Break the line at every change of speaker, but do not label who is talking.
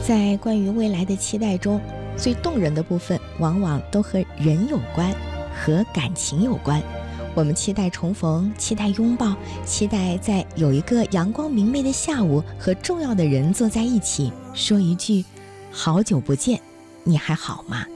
在关于未来的期待中，最动人的部分往往都和人有关，和感情有关。我们期待重逢，期待拥抱，期待在有一个阳光明媚的下午，和重要的人坐在一起，说一句好久不见，你还好吗？